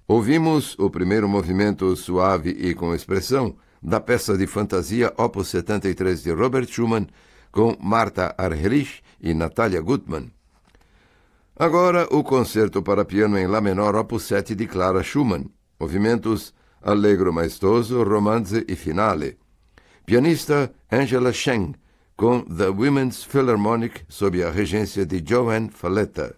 Ouvimos o primeiro movimento suave e com expressão da peça de fantasia Opus 73 de Robert Schumann, com Martha Argerich e Natalia Gutmann. Agora, o concerto para piano em Lá menor Opus 7 de Clara Schumann, movimentos Allegro maestoso, Romanze e Finale. Pianista Angela Schenk, com The Women's Philharmonic sob a regência de Johann Falletta.